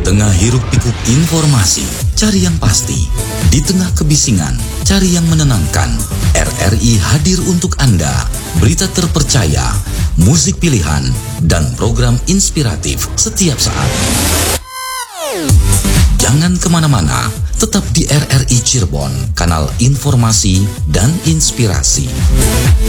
tengah hiruk-pikuk informasi, cari yang pasti. Di tengah kebisingan, cari yang menenangkan. RRI hadir untuk Anda. Berita terpercaya, musik pilihan, dan program inspiratif setiap saat. Jangan kemana-mana, tetap di RRI Cirebon, kanal informasi dan inspirasi.